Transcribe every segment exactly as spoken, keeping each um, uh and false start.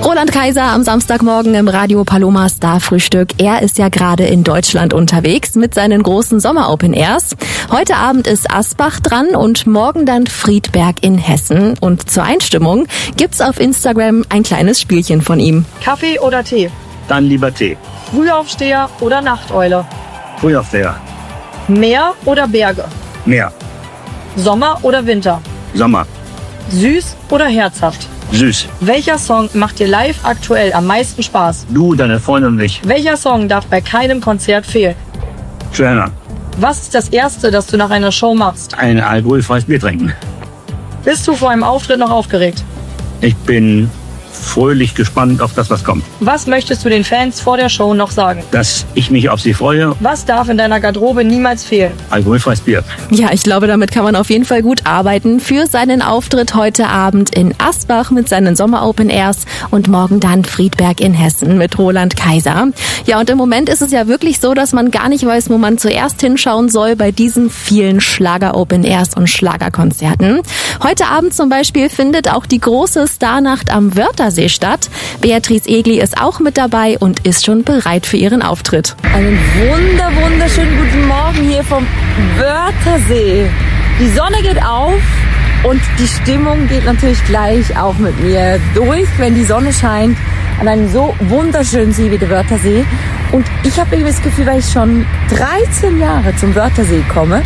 Roland Kaiser am Samstagmorgen im Radio Paloma Starfrühstück. Er ist ja gerade in Deutschland unterwegs mit seinen großen Sommer-Open Airs. Heute Abend ist Asbach dran und morgen dann Friedberg in Hessen. Und zur Einstimmung gibt's auf Instagram ein kleines Spielchen von ihm. Kaffee oder Tee? Dann lieber Tee. Frühaufsteher oder Nachteule? Frühaufsteher. Meer oder Berge? Meer. Sommer oder Winter? Sommer. Süß oder herzhaft? Süß. Welcher Song macht dir live aktuell am meisten Spaß? Du, deine Freundin und ich. Welcher Song darf bei keinem Konzert fehlen? Joanna. Was ist das Erste, das du nach einer Show machst? Ein alkoholfreies Bier trinken. Bist du vor einem Auftritt noch aufgeregt? Ich bin fröhlich gespannt auf das, was kommt. Was möchtest du den Fans vor der Show noch sagen? Dass ich mich auf sie freue. Was darf in deiner Garderobe niemals fehlen? Alkoholfreies Bier. Ja, ich glaube, damit kann man auf jeden Fall gut arbeiten für seinen Auftritt heute Abend in Asbach mit seinen Sommer-Open Airs und morgen dann Friedberg in Hessen mit Roland Kaiser. Ja, und im Moment ist es ja wirklich so, dass man gar nicht weiß, wo man zuerst hinschauen soll bei diesen vielen Schlager-Open Airs und Schlagerkonzerten. Heute Abend zum Beispiel findet auch die große Starnacht am Wörthersee statt. Beatrice Egli ist auch mit dabei und ist schon bereit für ihren Auftritt. Einen wunder, wunderschönen guten Morgen hier vom Wörthersee. Die Sonne geht auf und die Stimmung geht natürlich gleich auch mit mir durch, wenn die Sonne scheint an einem so wunderschönen See wie der Wörthersee. Und ich habe irgendwie das Gefühl, weil ich schon dreizehn Jahre zum Wörthersee komme,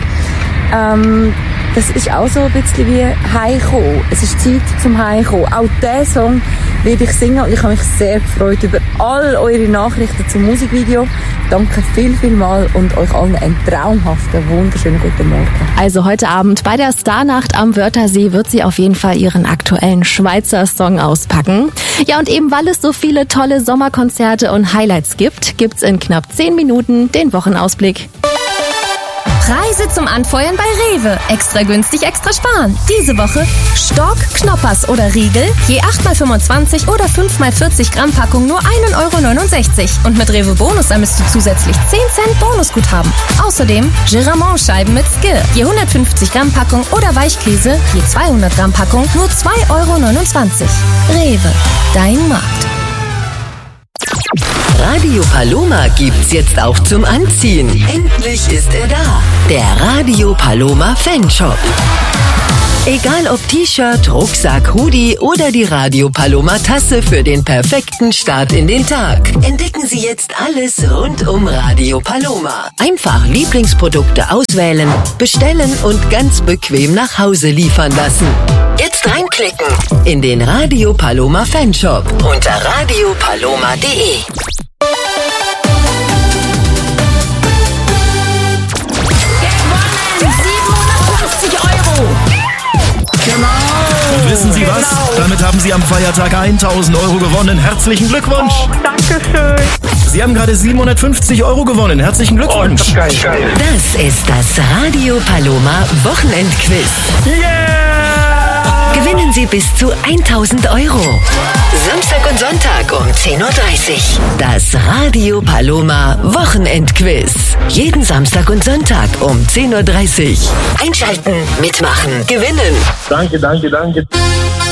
ähm, das ist auch so ein bisschen wie Heimkommen. Es ist Zeit zum Heimkommen. Auch diesen Song werde ich singen und ich habe mich sehr gefreut über all eure Nachrichten zum Musikvideo. Danke viel, viel mal und euch allen einen traumhaften, wunderschönen guten Morgen. Also heute Abend bei der Starnacht am Wörthersee wird sie auf jeden Fall ihren aktuellen Schweizer Song auspacken. Ja, und eben weil es so viele tolle Sommerkonzerte und Highlights gibt, gibt's in knapp zehn Minuten den Wochenausblick. Preise zum Anfeuern bei Rewe. Extra günstig, extra sparen. Diese Woche Stork, Knoppers oder Riegel. Je acht mal fünfundzwanzig oder fünf mal vierzig Gramm Packung nur ein Euro neunundsechzig. Und mit Rewe Bonus ermisst du zusätzlich zehn Cent Bonusguthaben. Außerdem Giramont-Scheiben mit Skill. Je hundertfünfzig Gramm Packung oder Weichkäse. Je zweihundert Gramm Packung nur zwei Euro neunundzwanzig. Rewe, dein Markt. Radio Paloma gibt's jetzt auch zum Anziehen. Endlich ist er da. Der Radio Paloma Fanshop. Egal ob T-Shirt, Rucksack, Hoodie oder die Radio Paloma Tasse für den perfekten Start in den Tag. Entdecken Sie jetzt alles rund um Radio Paloma. Einfach Lieblingsprodukte auswählen, bestellen und ganz bequem nach Hause liefern lassen. Jetzt reinklicken in den Radio Paloma Fanshop unter radio paloma punkt de. Und wissen Sie was? Damit haben Sie am Feiertag tausend Euro gewonnen. Herzlichen Glückwunsch. Oh, danke schön. Sie haben gerade siebenhundertfünfzig Euro gewonnen. Herzlichen Glückwunsch. Oh, das ist geil. Das ist das Radio Paloma Wochenendquiz. Yeah! Gewinnen Sie bis zu tausend Euro. Samstag und Sonntag um zehn Uhr dreißig. Das Radio Paloma Wochenendquiz. Jeden Samstag und Sonntag um zehn Uhr dreißig. Einschalten, mitmachen, gewinnen. Danke, danke, danke.